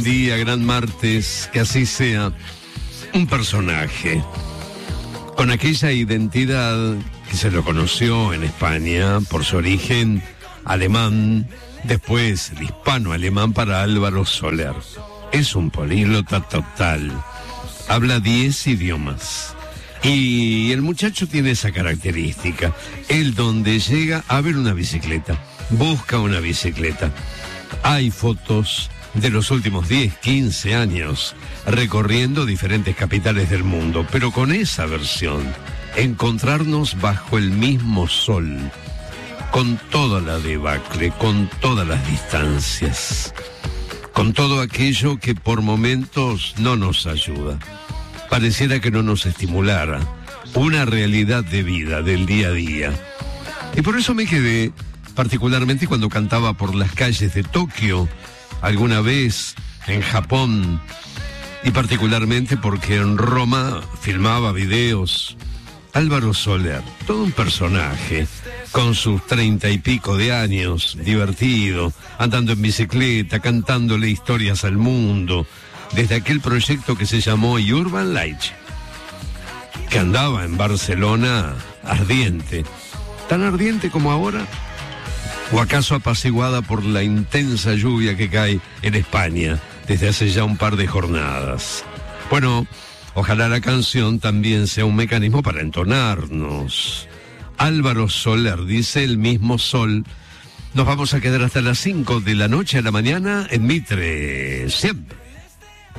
Día, gran martes, que así sea, un personaje con aquella identidad que se lo conoció en España por su origen alemán, después el hispano-alemán para Álvaro Soler. Es un políglota total, habla 10 idiomas. Y el muchacho tiene esa característica. Él donde llega a ver una bicicleta, busca una bicicleta. Hay fotos de los últimos 10, 15 años recorriendo diferentes capitales del mundo, pero con esa versión, encontrarnos bajo el mismo sol, con toda la debacle, con todas las distancias, con todo aquello que por momentos no nos ayuda. Pareciera que no nos estimulara una realidad de vida, del día a día. Y por eso me quedé, particularmente cuando cantaba por las calles de Tokio, alguna vez en Japón, y particularmente porque en Roma filmaba videos. Álvaro Soler, todo un personaje, con sus 30 y pico de años, divertido, andando en bicicleta, cantándole historias al mundo, desde aquel proyecto que se llamó Urban Light, que andaba en Barcelona ardiente, tan ardiente como ahora, o acaso apaciguada por la intensa lluvia que cae en España desde hace ya un par de jornadas. Bueno, ojalá la canción también sea un mecanismo para entonarnos. Álvaro Soler dice el mismo sol. Nos vamos a quedar hasta las 5 de la noche a la mañana en Mitre, siempre.